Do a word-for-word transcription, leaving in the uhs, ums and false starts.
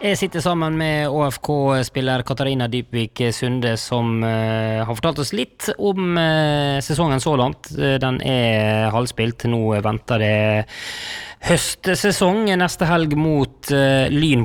Jeg sitter sammen med Å F K-spiller Katarina Dybvik Sunde, som uh, har fortalt oss litt om uh, sesongen så langt. Den er halvspilt. Nå venter det høstsesong neste helg mot uh, Lyn